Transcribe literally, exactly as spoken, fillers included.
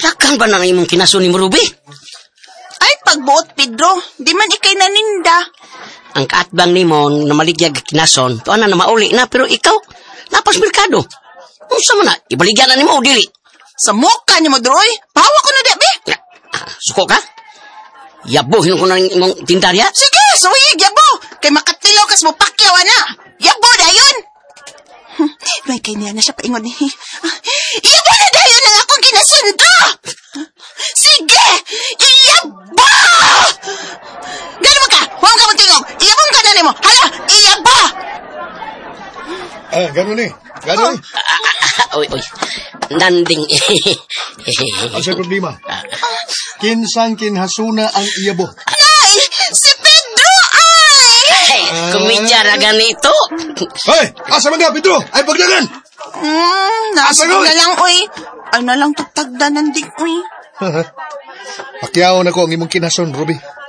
Dakan ba nang imong kinason ni Ruby? Ay, pagbuot, Pedro. Di man ikay naninda. Ang kaatbang ni mo na maligyag kinason, to ana na mauli na, pero ikaw, napas merkado. Unsa man na, ibaligyan na ni mo o dili? Sa mukha ni mo, Droy. Pahawa ko na, Debi. Suko ka? Yabuhin ko na imong tindarya? Sige, suyig, yabo. Kay makatilaw kas mo pakyaw, ana. Yabo, dayon. Hmm, may kay niya na siya paingon eh. Yabo na dayon ang akong kinasundo. Sige, iyabo! Gano'n ka? Huwag ka mong tingog. Iyabong ka na ni mo. Hala, iyabo! Ah, gano'n eh. Gano'n eh. Oy, oy. Nanding. Ang sa problema. Kinsang kinhasuna ang iyabo. Nay! Si Pedro, ay! Hey, kumidya na ganito. Hoy! Asa man ka, Pedro? Ay, pagdagan! Hmm, nasa Asagoy! na lang, uy. Ay na lang tutagda ng dig, uy. Pakyaw na ko ang imong kinason, Ruby.